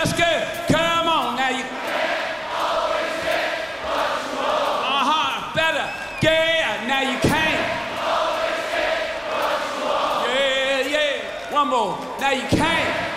Let's go. Come on now. You always get what you want. Better. Yeah, now you can't always get what you want. Yeah. One more. Now you can't